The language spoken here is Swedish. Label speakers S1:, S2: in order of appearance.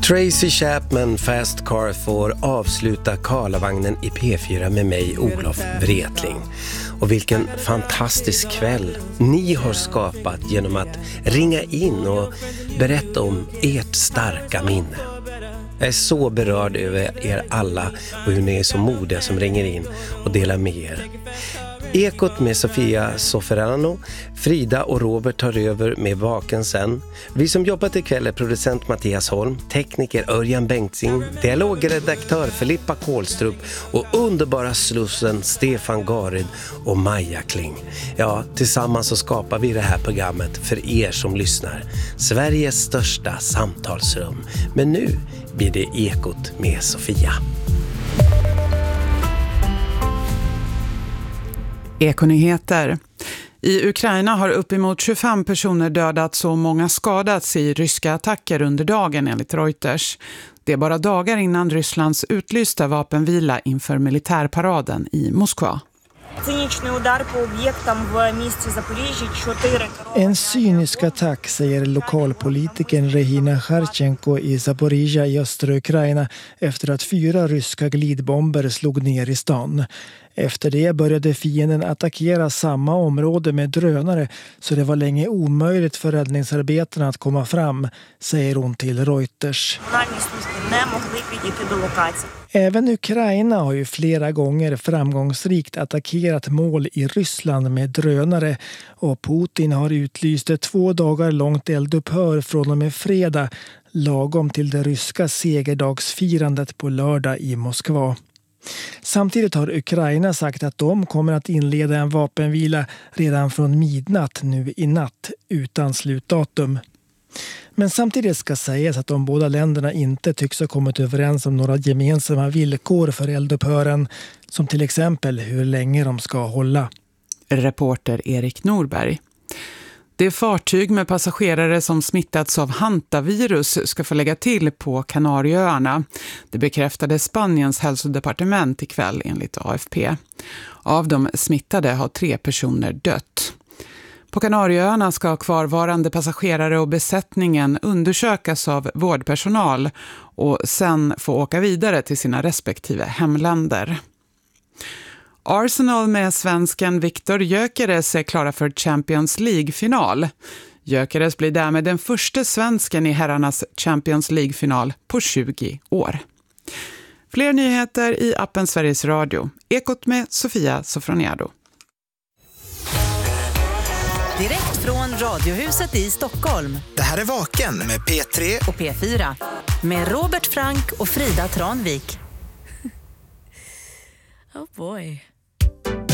S1: Tracy Chapman Fast Car får avsluta Karlavagnen i P4 med mig, Olof Wretling. Och vilken fantastisk kväll ni har skapat genom att ringa in och berätta om ert starka minne. Jag är så berörd över er alla och hur ni är så modiga som ringer in och delar med er. Ekot med Sofia Soferano, Frida och Robert tar över med Vaken sen. Vi som jobbat ikväll är producent Mattias Holm, tekniker Örjan Bengtzing, dialogredaktör Filippa Kålstrup och underbara slussen Stefan Garid och Maja Kling. Ja, tillsammans så skapar vi det här programmet för er som lyssnar. Sveriges största samtalsrum. Men nu blir det Ekot med Sofia.
S2: Ekonyheter. I Ukraina har uppemot 25 personer dödats och många skadats i ryska attacker under dagen enligt Reuters. Det är bara dagar innan Rysslands utlysta vapenvila inför militärparaden i Moskva.
S3: En cynisk attack, säger lokalpolitikern Regina Kharchenko i Zaporizhia i östra Ukraina efter att 4 ryska glidbomber slog ner i stan. Efter det började fienden attackera samma område med drönare så det var länge omöjligt för räddningsarbetarna att komma fram, säger hon till Reuters. Även Ukraina har ju flera gånger framgångsrikt attackerat mål i Ryssland med drönare och Putin har utlyst ett 2 dagar långt eldupphör från och med fredag, lagom till det ryska segerdagsfirandet på lördag i Moskva. Samtidigt har Ukraina sagt att de kommer att inleda en vapenvila redan från midnatt nu i natt utan slutdatum. Men samtidigt ska sägas att de båda länderna inte tycks ha kommit överens om några gemensamma villkor för eldupphören, som till exempel hur länge de ska hålla.
S2: Reporter Erik Norberg. Det fartyg med passagerare som smittats av hantavirus ska få lägga till på Kanarieöarna. Det bekräftade Spaniens hälsodepartement ikväll enligt AFP. Av de smittade har 3 personer dött. På Kanarieöarna ska kvarvarande passagerare och besättningen undersökas av vårdpersonal och sen få åka vidare till sina respektive hemländer. Arsenal med svensken Viktor Gyökeres är klara för Champions League-final. Gyökeres blir därmed den första svensken i herrarnas Champions League-final på 20 år. Fler nyheter i appen Sveriges Radio. Ekot med Sofia Sofroniado.
S4: Direkt från Radiohuset i Stockholm.
S5: Det här är Vaken med P3
S4: och P4. Med Robert Frank och Frida Tranvik.
S6: Oh boy.